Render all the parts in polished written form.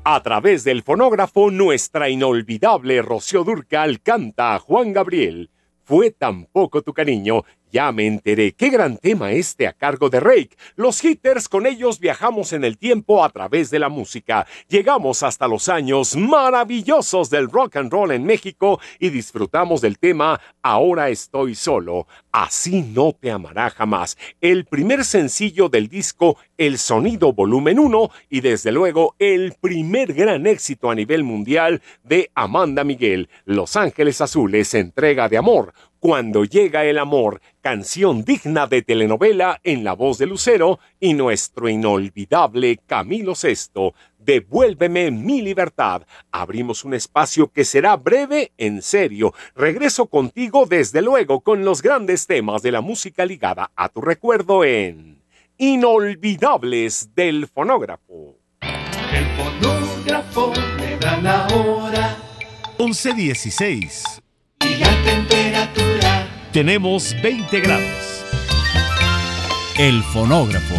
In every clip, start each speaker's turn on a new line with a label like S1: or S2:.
S1: A través del fonógrafo, nuestra inolvidable Rocío Dúrcal canta a Juan Gabriel. Fue tan poco tu cariño, ya me enteré. Qué gran tema este a cargo de Rake. Los Hitters, con ellos viajamos en el tiempo a través de la música. Llegamos hasta los años maravillosos del rock and roll en México y disfrutamos del tema Ahora estoy solo. Así no te amará jamás. El primer sencillo del disco El Sonido Volumen 1 y desde luego el primer gran éxito a nivel mundial de Amanda Miguel. Los Ángeles Azules, entrega de amor. Cuando llega el amor, canción digna de telenovela en la voz de Lucero y nuestro inolvidable Camilo Sesto. Devuélveme mi libertad. Abrimos un espacio que será breve, en serio. Regreso contigo desde luego con los grandes temas de la música ligada a tu recuerdo en Inolvidables del Fonógrafo.
S2: El fonógrafo me da la hora.
S3: 11:16.
S2: Y la temperatura.
S3: Tenemos 20 grados.
S4: El fonógrafo.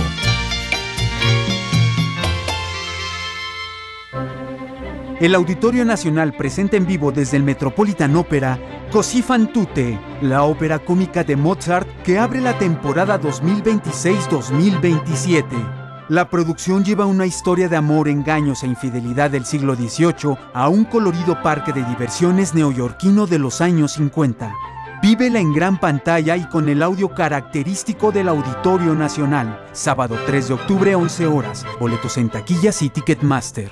S5: El Auditorio Nacional presenta en vivo desde el Metropolitan Opera Così fan tutte, la ópera cómica de Mozart que abre la temporada 2026-2027. La producción lleva una historia de amor, engaños e infidelidad del siglo XVIII a un colorido parque de diversiones neoyorquino de los años 50. Vívela en gran pantalla y con el audio característico del Auditorio Nacional. Sábado 3 de octubre, 11 horas. Boletos en taquillas y Ticketmaster.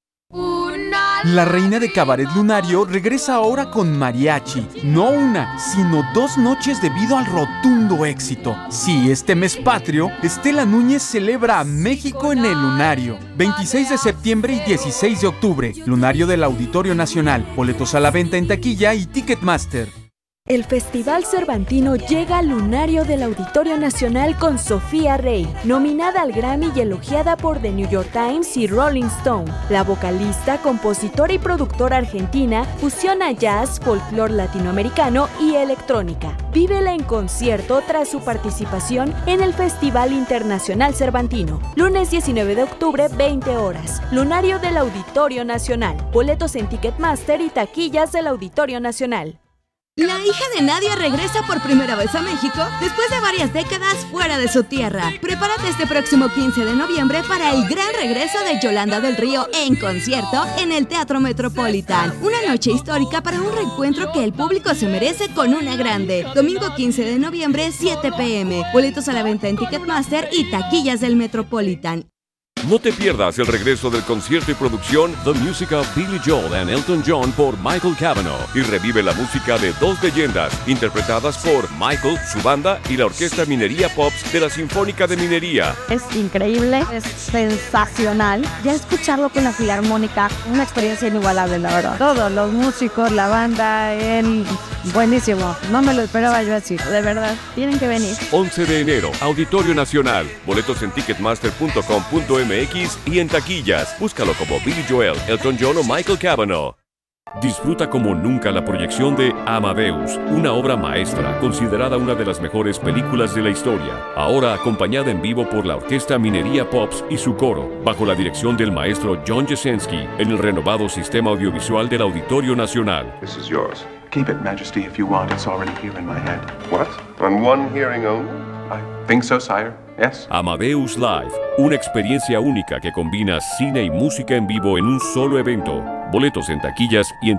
S5: La reina de Cabaret Lunario regresa ahora con mariachi. No una, sino 2 noches debido al rotundo éxito. Sí, este mes patrio, Estela Núñez celebra a México en el Lunario. 26 de septiembre y 16 de octubre. Lunario del Auditorio Nacional. Boletos a la venta en taquilla y Ticketmaster.
S6: El Festival Cervantino llega al Lunario del Auditorio Nacional con Sofía Rey, nominada al Grammy y elogiada por The New York Times y Rolling Stone. La vocalista, compositora y productora argentina fusiona jazz, folclore latinoamericano y electrónica. Vívela en concierto tras su participación en el Festival Internacional Cervantino. Lunes 19 de octubre, 20 horas. Lunario del Auditorio Nacional. Boletos en Ticketmaster y taquillas del Auditorio Nacional.
S7: La hija de Nadia regresa por primera vez a México después de varias décadas fuera de su tierra. Prepárate este próximo 15 de noviembre para el gran regreso de Yolanda del Río en concierto en el Teatro Metropolitan. Una noche histórica para un reencuentro que el público se merece con una grande. Domingo 15 de noviembre, 7 p.m. Boletos a la venta en Ticketmaster y taquillas del Metropolitan.
S8: No te pierdas el regreso del concierto y producción The Music of Billy Joel and Elton John por Michael Cavanaugh y revive la música de 2 leyendas interpretadas por Michael, su banda y la Orquesta Minería Pops de la Sinfónica de Minería.
S9: Es increíble, es sensacional. Ya escucharlo con la Filarmónica, una experiencia inigualable, la verdad. Todos los músicos, la banda, él, buenísimo. No me lo esperaba yo así, de verdad. Tienen que venir.
S8: 11 de enero, Auditorio Nacional. Boletos en ticketmaster.com.mx y en taquillas. Búscalo como Billy Joel, Elton John o Michael Cavanaugh. Disfruta como nunca la proyección de Amadeus, una obra maestra considerada una de las mejores películas de la historia. Ahora acompañada en vivo por la Orquesta Minería Pops y su coro, bajo la dirección del maestro John Jasenski, en el renovado sistema audiovisual del Auditorio Nacional.
S10: This is yours. Keep it, Majesty, if you want. It's already here in my head. What? On one hearing only? I think so, sire. Yes.
S8: Amadeus Live, una experiencia única que combina cine y música en vivo en un solo evento. Boletos en taquillas y en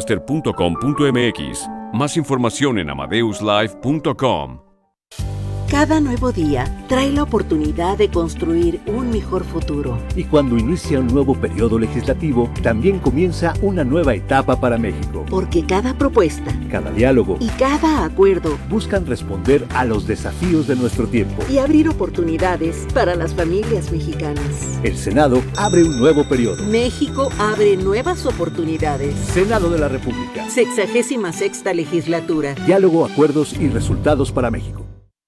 S8: ticketmaster.com.mx. Más información en amadeuslive.com.
S11: Cada nuevo día trae la oportunidad de construir un mejor futuro.
S12: Y cuando inicia un nuevo periodo legislativo, también comienza una nueva etapa para México.
S11: Porque cada propuesta,
S12: cada diálogo
S11: y cada acuerdo
S12: buscan responder a los desafíos de nuestro tiempo
S11: y abrir oportunidades para las familias mexicanas.
S12: El Senado abre un nuevo periodo.
S11: México abre nuevas oportunidades.
S12: Senado de la República.
S11: 66ª legislatura.
S12: Diálogo, acuerdos y resultados para México.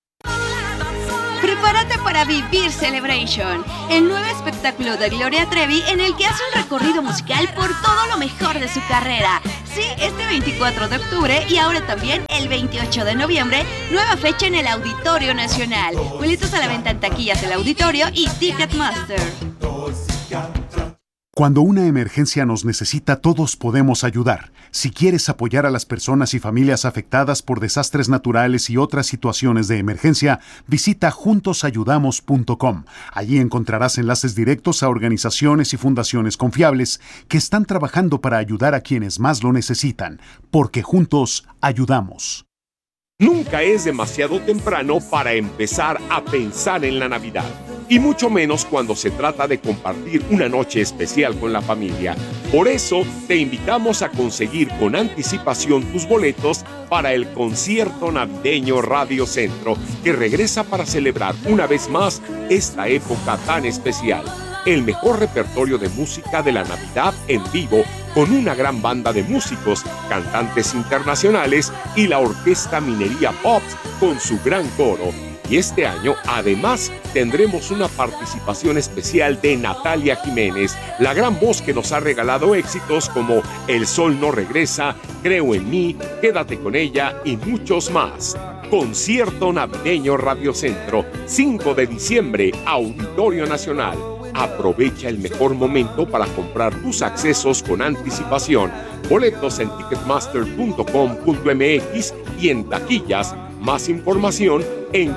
S7: Prepárate para vivir Celebration, el nuevo espectáculo de Gloria Trevi en el que hace un recorrido musical por todo lo mejor de su carrera. Sí, este 24 de octubre y ahora también el 28 de noviembre, nueva fecha en el Auditorio Nacional. Boletos a la venta en taquillas del Auditorio y Ticketmaster.
S13: Cuando una emergencia nos necesita, todos podemos ayudar. Si quieres apoyar a las personas y familias afectadas por desastres naturales y otras situaciones de emergencia, visita juntosayudamos.com. Allí encontrarás enlaces directos a organizaciones y fundaciones confiables que están trabajando para ayudar a quienes más lo necesitan, porque juntos ayudamos.
S1: Nunca es demasiado temprano para empezar a pensar en la Navidad, y mucho menos cuando se trata de compartir una noche especial con la familia. Por eso, te invitamos a conseguir con anticipación tus boletos para el concierto navideño Radio Centro, que regresa para celebrar una vez más esta época tan especial. El mejor repertorio de música de la Navidad en vivo, con una gran banda de músicos, cantantes internacionales y la Orquesta Minería Pops con su gran coro. Y este año, además, tendremos una participación especial de Natalia Jiménez, la gran voz que nos ha regalado éxitos como El Sol No Regresa, Creo en Mí, Quédate con Ella y muchos más. Concierto Navideño Radio Centro, 5 de diciembre, Auditorio Nacional. Aprovecha el mejor momento para comprar tus accesos con anticipación. Boletos en ticketmaster.com.mx y en taquillas. Más información en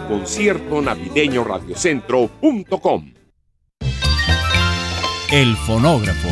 S1: conciertonavideñoradiocentro.com.
S4: El fonógrafo.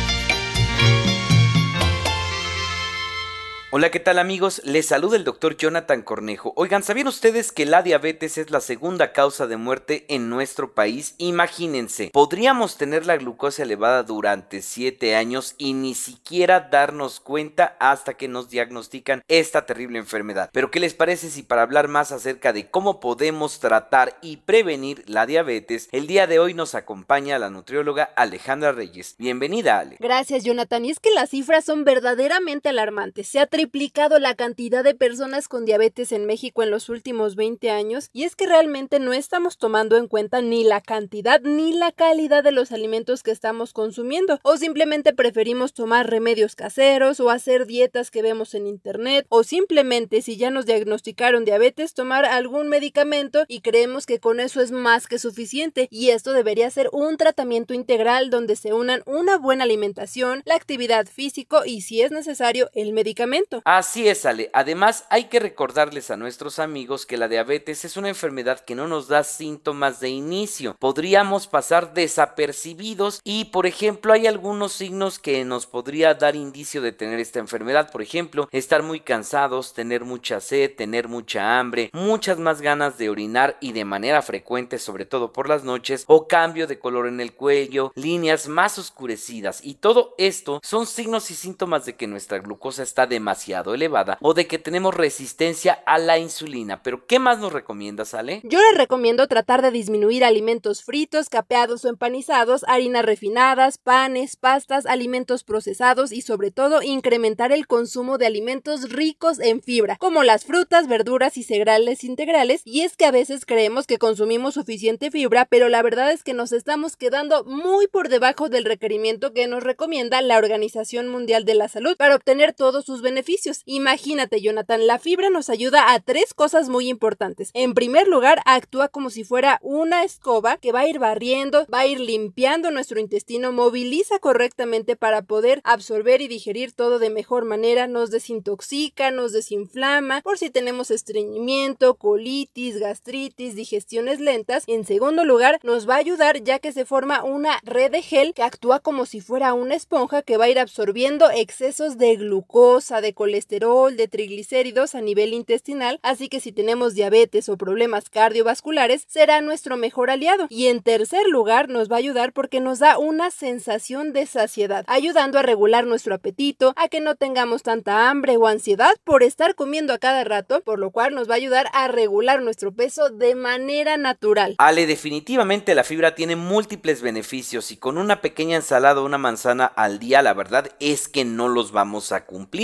S14: Hola, ¿qué tal amigos? Les saluda el doctor Jonathan Cornejo. Oigan, ¿sabían ustedes que la diabetes es la segunda causa de muerte en nuestro país? Imagínense, podríamos tener la glucosa elevada durante 7 años y ni siquiera darnos cuenta hasta que nos diagnostican esta terrible enfermedad. Pero ¿qué les parece si para hablar más acerca de cómo podemos tratar y prevenir la diabetes, el día de hoy nos acompaña la nutrióloga Alejandra Reyes? Bienvenida, Ale.
S15: Gracias, Jonathan. Y es que las cifras son verdaderamente alarmantes. Se ha triplicado la cantidad de personas con diabetes en México en los últimos 20 años, y es que realmente no estamos tomando en cuenta ni la cantidad ni la calidad de los alimentos que estamos consumiendo, o simplemente preferimos tomar remedios caseros o hacer dietas que vemos en internet, o simplemente, si ya nos diagnosticaron diabetes, tomar algún medicamento y creemos que con eso es más que suficiente. Y esto debería ser un tratamiento integral donde se unan una buena alimentación, la actividad física y, si es necesario, el medicamento.
S14: Así es, Ale. Además, hay que recordarles a nuestros amigos que la diabetes es una enfermedad que no nos da síntomas de inicio. Podríamos pasar desapercibidos y, por ejemplo, hay algunos signos que nos podría dar indicio de tener esta enfermedad. Por ejemplo, estar muy cansados, tener mucha sed, tener mucha hambre, muchas más ganas de orinar y de manera frecuente, sobre todo por las noches, o cambio de color en el cuello, líneas más oscurecidas. Y todo esto son signos y síntomas de que nuestra glucosa está demasiado elevada o de que tenemos resistencia a la insulina. Pero ¿qué más nos recomiendas, Ale?
S15: Yo les recomiendo tratar de disminuir alimentos fritos, capeados o empanizados, harinas refinadas, panes, pastas, alimentos procesados y sobre todo incrementar el consumo de alimentos ricos en fibra, como las frutas, verduras y cereales integrales. Y es que a veces creemos que consumimos suficiente fibra, pero la verdad es que nos estamos quedando muy por debajo del requerimiento que nos recomienda la Organización Mundial de la Salud para obtener todos sus beneficios. Imagínate, Jonathan, la fibra nos ayuda a 3 cosas muy importantes. En primer lugar, actúa como si fuera una escoba que va a ir barriendo, va a ir limpiando nuestro intestino, moviliza correctamente para poder absorber y digerir todo de mejor manera, nos desintoxica, nos desinflama, por si tenemos estreñimiento, colitis, gastritis, digestiones lentas. En segundo lugar, nos va a ayudar ya que se forma una red de gel que actúa como si fuera una esponja que va a ir absorbiendo excesos de glucosa, de colesterol, de triglicéridos a nivel intestinal, así que si tenemos diabetes o problemas cardiovasculares, será nuestro mejor aliado. Y en tercer lugar, nos va a ayudar porque nos da una sensación de saciedad, ayudando a regular nuestro apetito, a que no tengamos tanta hambre o ansiedad por estar comiendo a cada rato, por lo cual nos va a ayudar a regular nuestro peso de manera natural.
S14: Ale, definitivamente la fibra tiene múltiples beneficios y con una pequeña ensalada o una manzana al día, la verdad es que no los vamos a cumplir.
S15: Así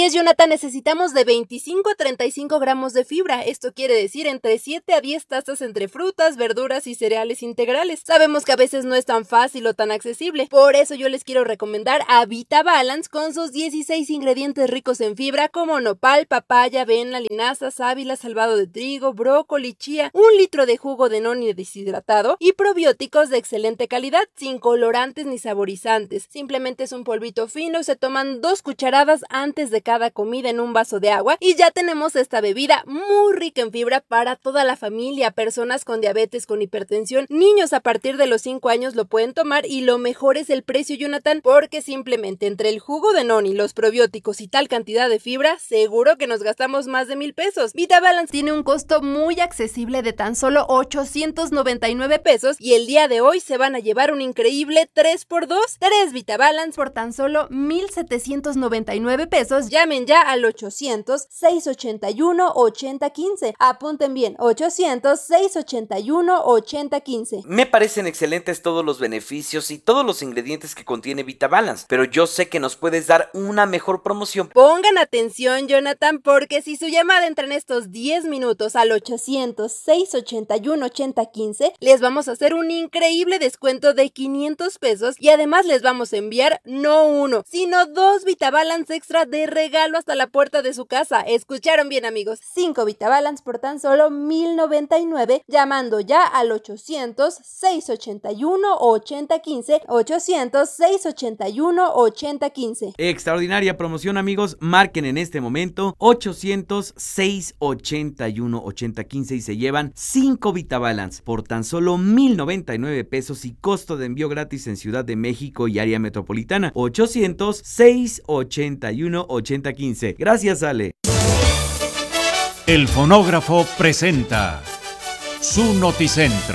S15: Así es, Jonathan, necesitamos de 25 a 35 gramos de fibra. Esto quiere decir entre 7 a 10 tazas entre frutas, verduras y cereales integrales. Sabemos que a veces no es tan fácil o tan accesible. Por eso yo les quiero recomendar a VitaBalance con sus 16 ingredientes ricos en fibra como nopal, papaya, avena, linaza, sábila, salvado de trigo, brócoli, chía, 1 litro de jugo de noni deshidratado y probióticos de excelente calidad, sin colorantes ni saborizantes. Simplemente es un polvito fino y se toman 2 cucharadas antes de cada comida en un vaso de agua y ya tenemos esta bebida muy rica en fibra para toda la familia, personas con diabetes, con hipertensión, niños a partir de los 5 años lo pueden tomar y lo mejor es el precio, Jonathan, porque simplemente entre el jugo de noni, los probióticos y tal cantidad de fibra, seguro que nos gastamos más de 1,000 pesos. VitaBalance tiene un costo muy accesible de tan solo 899 pesos y el día de hoy se van a llevar un increíble 3x2, 3 VitaBalance por tan solo 1,799 pesos. Llamen ya al 800-681-8015. Apunten bien, 800-681-8015.
S14: Me parecen excelentes todos los beneficios y todos los ingredientes que contiene VitaBalance, pero yo sé que nos puedes dar una mejor promoción.
S15: Pongan atención, Jonathan, porque si su llamada entra en estos 10 minutos al 800-681-8015, les vamos a hacer un increíble descuento de 500 pesos y además les vamos a enviar no 1, sino 2 VitaBalance extra de regalo hasta la puerta de su casa. ¿Escucharon bien, amigos? 5 VitaBalance por tan solo 1,099, llamando ya al 800-681-8015, 800-681-8015.
S16: Extraordinaria promoción, amigos. Marquen en este momento 800-681-8015 y se llevan 5 VitaBalance por tan solo 1,099 pesos y costo de envío gratis en Ciudad de México y área metropolitana. 800-681-8015. Gracias, Ale.
S4: El fonógrafo presenta su noticentro.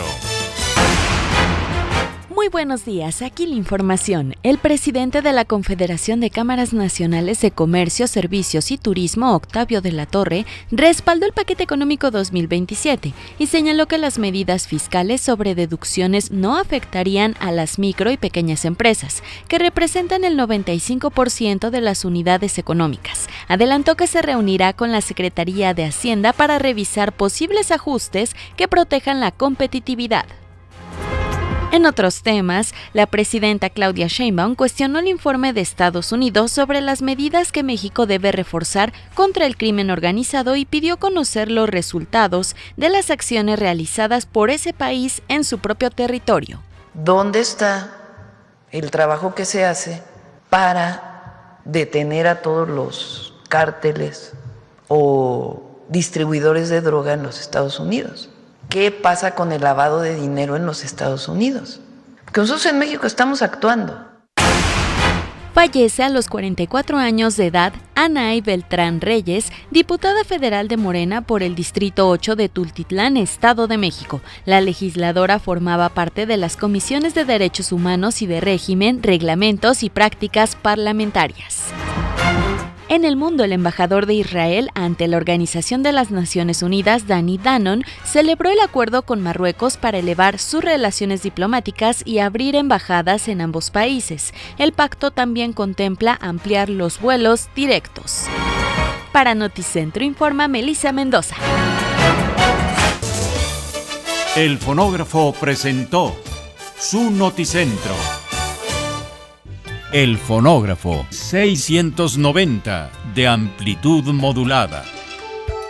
S6: Muy buenos días, aquí la información. El presidente de la Confederación de Cámaras Nacionales de Comercio, Servicios y Turismo, Octavio de la Torre, respaldó el paquete económico 2027 y señaló que las medidas fiscales sobre deducciones no afectarían a las micro y pequeñas empresas, que representan el 95% de las unidades económicas. Adelantó que se reunirá con la Secretaría de Hacienda para revisar posibles ajustes que protejan la competitividad. En otros temas, la presidenta Claudia Sheinbaum cuestionó el informe de Estados Unidos sobre las medidas que México debe reforzar contra el crimen organizado y pidió conocer los resultados de las acciones realizadas por ese país en su propio territorio.
S17: ¿Dónde está el trabajo que se hace para detener a todos los cárteles o distribuidores de droga en los Estados Unidos? ¿Qué pasa con el lavado de dinero en los Estados Unidos? Porque nosotros en México estamos actuando.
S6: Fallece a los 44 años de edad Anaí Beltrán Reyes, diputada federal de Morena por el Distrito 8 de Tultitlán, Estado de México. La legisladora formaba parte de las comisiones de Derechos Humanos y de Régimen, Reglamentos y Prácticas Parlamentarias. En el mundo, el embajador de Israel ante la Organización de las Naciones Unidas, Dani Danon, celebró el acuerdo con Marruecos para elevar sus relaciones diplomáticas y abrir embajadas en ambos países. El pacto también contempla ampliar los vuelos directos. Para Noticentro informa Melissa Mendoza.
S4: El fonógrafo presentó su noticentro. El fonógrafo 690 de amplitud modulada.